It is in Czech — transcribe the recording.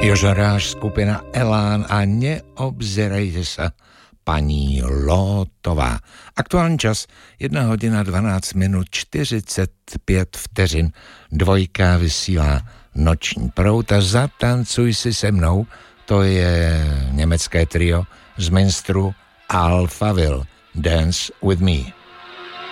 Jožaráš, skupina Elán a Neobzerejte sa, paní Lótová. Aktuální čas 1 hodina 12 minut 45 vteřin. Dvojka vysílá Noční proud a Zatancuj si se mnou, to je německé trio z Münsteru Alphaville. Dance with me.